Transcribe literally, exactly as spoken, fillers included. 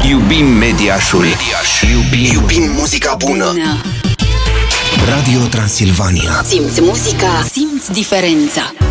Iubim Mediașul. Mediaș. Iubim, Iubim muzica bună. Bună. Radio Transilvania. Simți muzica, simți diferența.